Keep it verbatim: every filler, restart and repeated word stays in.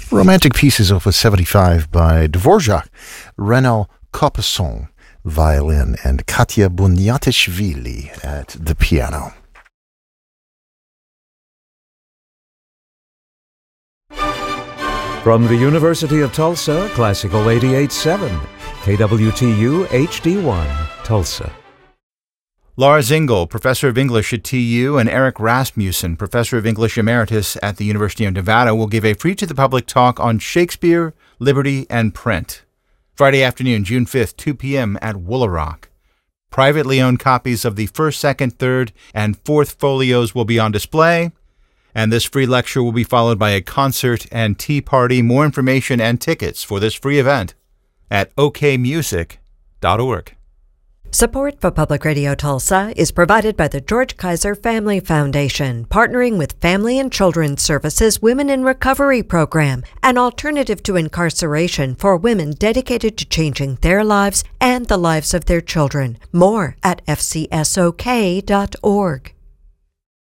Romantic Pieces, Opus seventy-five by Dvorak, Renaud Caupesson, violin, and Katya Bunyatishvili at the piano. From the University of Tulsa, Classical eighty-eight point seven, K W T U H D one, Tulsa. Lars Engel, Professor of English at T U, and Eric Rasmussen, Professor of English Emeritus at the University of Nevada, will give a free-to-the-public talk on Shakespeare, liberty, and print. Friday afternoon, June fifth, two p.m. at Woolaroc. Privately owned copies of the first, second, third, and fourth folios will be on display, and this free lecture will be followed by a concert and tea party. More information and tickets for this free event at o k music dot org. Support for Public Radio Tulsa is provided by the George Kaiser Family Foundation, partnering with Family and Children's Services Women in Recovery Program, an alternative to incarceration for women dedicated to changing their lives and the lives of their children. More at f c s o k dot org.